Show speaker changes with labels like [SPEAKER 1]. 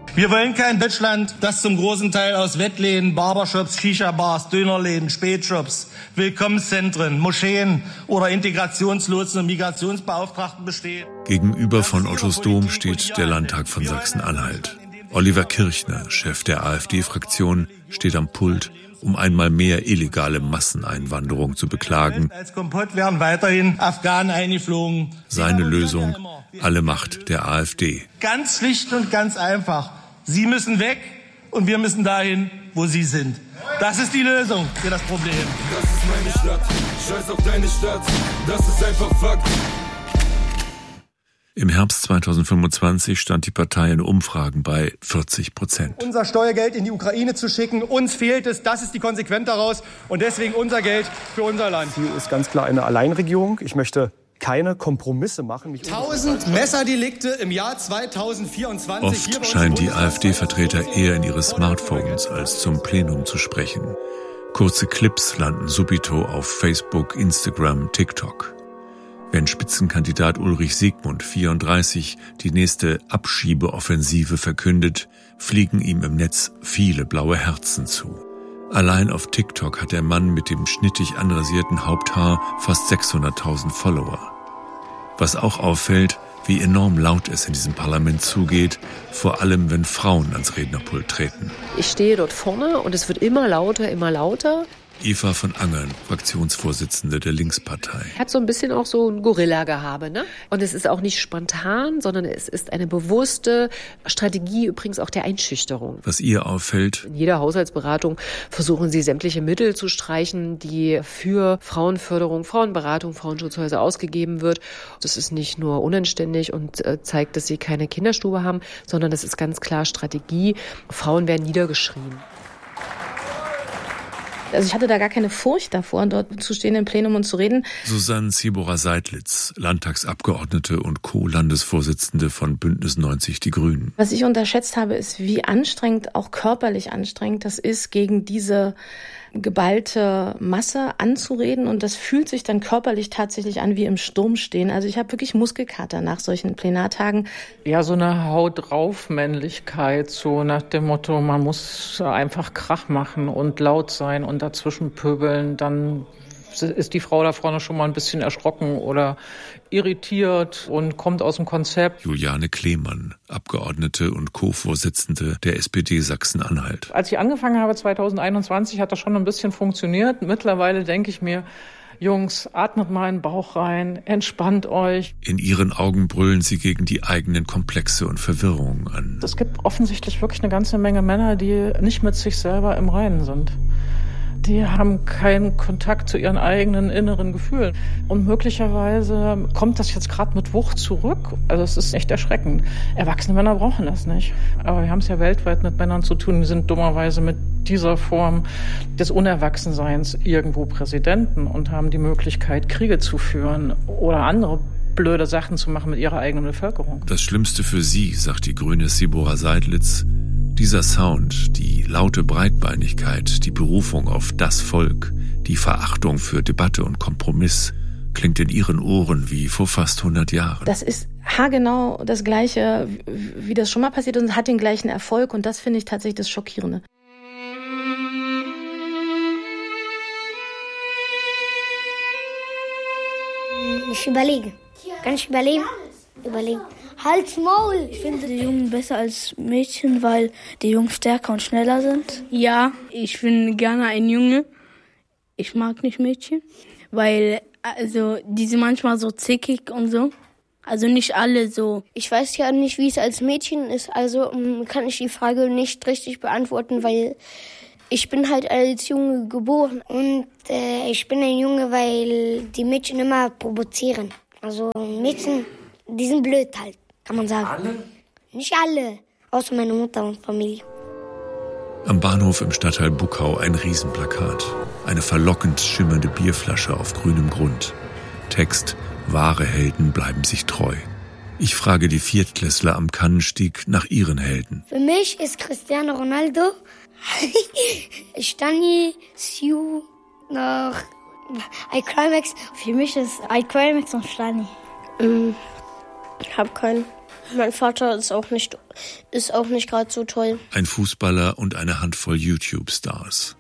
[SPEAKER 1] Wir wollen kein Deutschland, das zum großen Teil aus Wettläden, Barbershops, Shisha-Bars, Dönerläden, Spätshops, Willkommenszentren, Moscheen oder Integrationslotsen und Migrationsbeauftragten besteht.
[SPEAKER 2] Gegenüber von Ottos Dom steht der Landtag von Sachsen-Anhalt. Oliver Kirchner, Chef der AfD-Fraktion, steht am Pult, um einmal mehr illegale Masseneinwanderung zu beklagen.
[SPEAKER 1] Als Kompott werden weiterhin Afghanen eingeflogen.
[SPEAKER 2] Seine Lösung, alle Macht der AfD.
[SPEAKER 1] Ganz schlicht und ganz einfach. Sie müssen weg und wir müssen dahin, wo Sie sind. Das ist die Lösung für das Problem.
[SPEAKER 3] Das ist meine Stadt, scheiß auf deine Stadt, das ist einfach Fakt.
[SPEAKER 2] Im Herbst 2025 stand die Partei in Umfragen bei 40%.
[SPEAKER 4] Unser Steuergeld in die Ukraine zu schicken, uns fehlt es, das ist die Konsequenz daraus und deswegen unser Geld für unser Land.
[SPEAKER 5] Ziel ist ganz klar eine Alleinregierung. Ich möchte keine Kompromisse machen.
[SPEAKER 4] 1000 Messerdelikte im Jahr 2024.
[SPEAKER 2] Oft scheinen die AfD-Vertreter eher in ihre Smartphones als zum Plenum zu sprechen. Kurze Clips landen subito auf Facebook, Instagram, TikTok. Wenn Spitzenkandidat Ulrich Siegmund, 34, die nächste Abschiebeoffensive verkündet, fliegen ihm im Netz viele blaue Herzen zu. Allein auf TikTok hat der Mann mit dem schnittig anrasierten Haupthaar fast 600.000 Follower. Was auch auffällt, wie enorm laut es in diesem Parlament zugeht, vor allem wenn Frauen ans Rednerpult treten.
[SPEAKER 6] Ich stehe dort vorne und es wird immer lauter, immer lauter.
[SPEAKER 2] Eva von Angern, Fraktionsvorsitzende der Linkspartei.
[SPEAKER 6] Hat so ein bisschen auch so ein Gorilla-Gehabe, ne? Und es ist auch nicht spontan, sondern es ist eine bewusste Strategie, übrigens auch der Einschüchterung.
[SPEAKER 2] Was ihr auffällt?
[SPEAKER 6] In jeder Haushaltsberatung versuchen sie sämtliche Mittel zu streichen, die für Frauenförderung, Frauenberatung, Frauenschutzhäuser ausgegeben wird. Das ist nicht nur unanständig und zeigt, dass sie keine Kinderstube haben, sondern das ist ganz klar Strategie. Frauen werden niedergeschrien.
[SPEAKER 7] Also ich hatte da gar keine Furcht davor, dort zu stehen im Plenum und zu reden.
[SPEAKER 2] Susanne Ziborer-Seidlitz, Landtagsabgeordnete und Co-Landesvorsitzende von Bündnis 90 Die Grünen.
[SPEAKER 7] Was ich unterschätzt habe, ist, wie anstrengend, auch körperlich anstrengend das ist, gegen diese geballte Masse anzureden. Und das fühlt sich dann körperlich tatsächlich an wie im Sturm stehen. Also ich habe wirklich Muskelkater nach solchen Plenartagen.
[SPEAKER 8] Ja, so eine Haut-drauf-Männlichkeit, so nach dem Motto, man muss einfach Krach machen und laut sein und dazwischen pöbeln, dann ist die Frau da vorne schon mal ein bisschen erschrocken oder irritiert und kommt aus dem Konzept.
[SPEAKER 2] Juliane Klemann, Abgeordnete und Co-Vorsitzende der SPD Sachsen-Anhalt.
[SPEAKER 8] Als ich angefangen habe 2021, hat das schon ein bisschen funktioniert. Mittlerweile denke ich mir, Jungs, atmet mal in den Bauch rein, entspannt euch.
[SPEAKER 2] In ihren Augen brüllen sie gegen die eigenen Komplexe und Verwirrungen an.
[SPEAKER 8] Es gibt offensichtlich wirklich eine ganze Menge Männer, die nicht mit sich selber im Reinen sind. Die haben keinen Kontakt zu ihren eigenen inneren Gefühlen. Und möglicherweise kommt das jetzt gerade mit Wucht zurück. Also es ist echt erschreckend. Erwachsene Männer brauchen das nicht. Aber wir haben es ja weltweit mit Männern zu tun, die sind dummerweise mit dieser Form des Unerwachsenseins irgendwo Präsidenten und haben die Möglichkeit, Kriege zu führen oder andere blöde Sachen zu machen mit ihrer eigenen Bevölkerung.
[SPEAKER 2] Das Schlimmste für sie, sagt die grüne Ziborer-Seidlitz, dieser Sound, die laute Breitbeinigkeit, die Berufung auf das Volk, die Verachtung für Debatte und Kompromiss, klingt in ihren Ohren wie vor fast 100 Jahren.
[SPEAKER 7] Das ist haargenau das Gleiche, wie das schon mal passiert ist und hat den gleichen Erfolg. Und das finde ich tatsächlich das Schockierende.
[SPEAKER 9] Ich überlege. Kann ich überlegen? Überlegen. Halt's Maul!
[SPEAKER 10] Ich finde die Jungen besser als Mädchen, weil die Jungen stärker und schneller sind.
[SPEAKER 11] Ja, ich bin gerne ein Junge. Ich mag nicht Mädchen, weil also die sind manchmal so zickig und so. Also nicht alle so.
[SPEAKER 9] Ich weiß ja nicht, wie es als Mädchen ist, also kann ich die Frage nicht richtig beantworten, weil ich bin halt als Junge geboren. Und ich bin ein Junge, weil die Mädchen immer provozieren. Also Mädchen, die sind blöd halt, kann man sagen.
[SPEAKER 3] Alle?
[SPEAKER 9] Nicht alle, außer meine Mutter und Familie.
[SPEAKER 2] Am Bahnhof im Stadtteil Buckau ein Riesenplakat. Eine verlockend schimmernde Bierflasche auf grünem Grund. Text: Wahre Helden bleiben sich treu. Ich frage die Viertklässler am Kannenstieg nach ihren Helden.
[SPEAKER 9] Für mich ist Cristiano Ronaldo, Stani, Siu, noch iCrimex.
[SPEAKER 10] Für mich ist iCrimex und Stani.
[SPEAKER 11] Ich hab keinen.
[SPEAKER 9] Mein Vater ist auch nicht gerade so toll.
[SPEAKER 2] Ein Fußballer und eine Handvoll YouTube-Stars.